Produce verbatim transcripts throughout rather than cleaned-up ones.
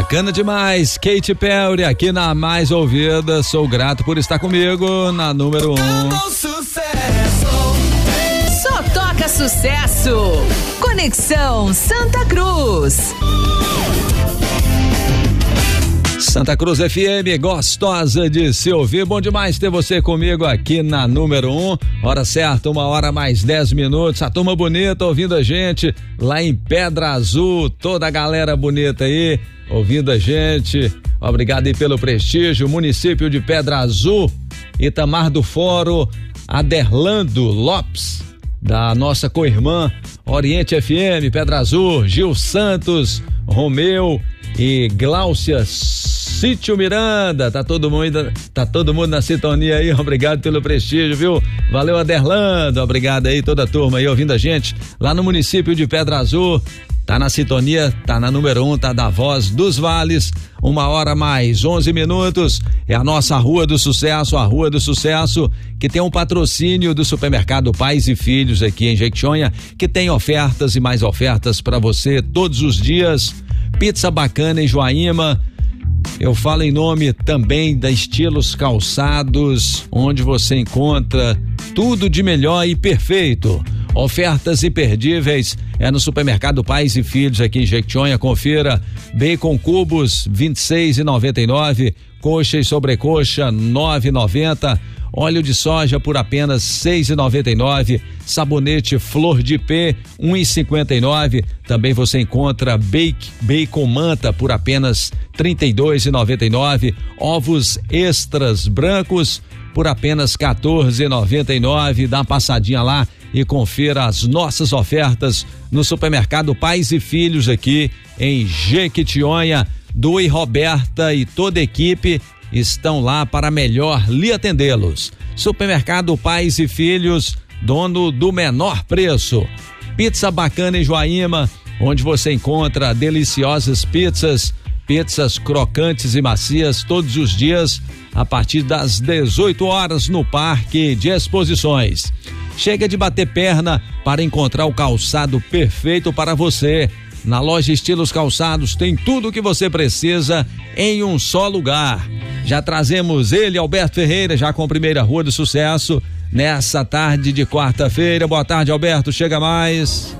Bacana demais, Katy Perry aqui na mais ouvida. Sou grato por estar comigo na número um. Só toca sucesso. Conexão Santa Cruz. Santa Cruz F M, gostosa de se ouvir. Bom demais ter você comigo aqui na número um. Hora certa, uma hora mais dez minutos. A turma bonita ouvindo a gente lá em Pedra Azul. Toda a galera bonita aí ouvindo a gente. Obrigado aí pelo prestígio. Município de Pedra Azul, Itamar do Foro, Aderlando Lopes, da nossa co-irmã Oriente F M, Pedra Azul, Gil Santos, Romeu e Gláucia Sítio Miranda. Tá todo mundo, tá todo mundo na sintonia aí. Obrigado pelo prestígio, viu? Valeu, Aderlando. Obrigado aí, toda a turma aí ouvindo a gente lá no município de Pedra Azul. Tá na sintonia, tá na número um, tá da Voz dos Vales. Uma hora mais onze minutos. É a nossa Rua do Sucesso, a Rua do Sucesso, que tem um patrocínio do Supermercado Pais e Filhos aqui em Jequitinhonha, que tem ofertas e mais ofertas para você todos os dias. Pizza bacana em Joaíma. Eu falo em nome também da Estilos Calçados, onde você encontra tudo de melhor e perfeito. Ofertas imperdíveis é no Supermercado Pais e Filhos aqui em Jequitinhonha. Confira: bacon cubos vinte e seis reais e noventa e nove centavos, coxa e sobrecoxa nove reais e noventa centavos, óleo de soja por apenas seis reais e noventa e nove centavos, sabonete Flor de P um real e cinquenta e nove centavos. Também você encontra bacon, bacon manta por apenas trinta e dois reais e noventa e nove centavos, ovos extras brancos por apenas quatorze reais e noventa e nove centavos. Dá uma passadinha lá e confira as nossas ofertas no Supermercado Pais e Filhos aqui em Jequitinhonha. Du e Roberta e toda a equipe estão lá para melhor lhe atendê-los. Supermercado Pais e Filhos, dono do menor preço. Pizza bacana em Joaíma, onde você encontra deliciosas pizzas, pizzas crocantes e macias todos os dias a partir das dezoito horas no Parque de Exposições. Chega de bater perna para encontrar o calçado perfeito para você. Na loja Estilos Calçados tem tudo o que você precisa em um só lugar. Já trazemos ele, Alberto Ferreira, já com a primeira Rua do Sucesso, nessa tarde de quarta-feira. Boa tarde, Alberto, chega mais.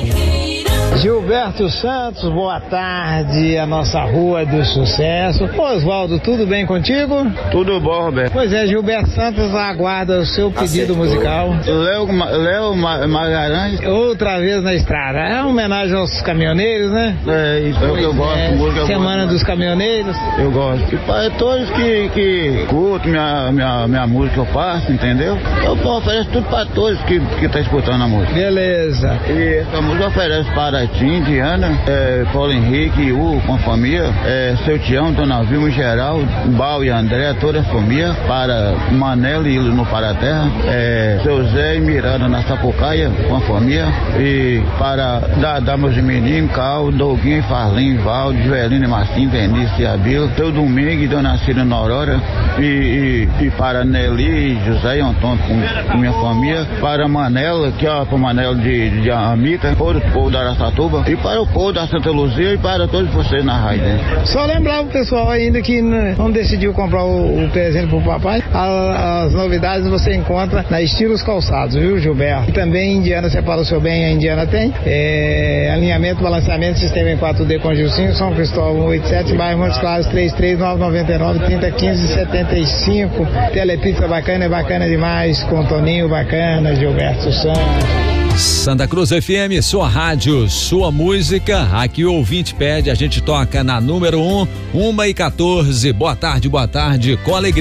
Gilberto Santos, boa tarde, a nossa Rua do Sucesso. Oswaldo, tudo bem contigo? Tudo bom, Roberto. Pois é, Gilberto Santos aguarda o seu pedido Acertou. musical. Léo, Léo Magalhães. Outra vez na estrada. É uma homenagem aos caminhoneiros, né? É, isso é o que eu gosto. É, música Semana gosto, dos Caminhoneiros. Eu gosto. E para todos que, que curtem minha, minha, minha música que eu faço, entendeu? Eu ofereço tudo para todos que estão tá escutando a música. Beleza. E essa música oferece para Tim, Diana, é, Paulo Henrique, Hugo com a família, é, seu Tião, Dona Vilma, Geraldo, Bal e André, toda a família, para Manela e no Paraterra, é, seu Zé e Miranda na Sapucaia com a família, e para Dadá, meus meninos, Cal, Doguinho, Farlinho, Valdo, Joelina e Marcinho, Benício e Abila, seu Domingo e Dona Cida na Aurora, e, e, e para Nelly, José e Antônio com, com minha família, para Manela, que é para Manela de, de Amica, para o povo da Araçatuba, e para o povo da Santa Luzia e para todos vocês na rádio. Né? Só lembrar o pessoal ainda que não decidiu comprar o, o presente pro papai, a, as novidades você encontra na Estilos Calçados, viu, Gilberto? E também Indiana, separa o seu bem, a Indiana tem, é, alinhamento, balanceamento, sistema em quatro D com Gilcinho, São Cristóvão cento e oitenta e sete, bairro Montes Claros, trinta e três, nove nove nove, trinta, quinze, setenta e cinco, Telepizza bacana, é bacana demais, com Toninho bacana, Gilberto Santos. Santa Cruz F M, sua rádio, sua música. Aqui o ouvinte pede, a gente toca na número um, uma e quatorze. Boa tarde, boa tarde, com alegria.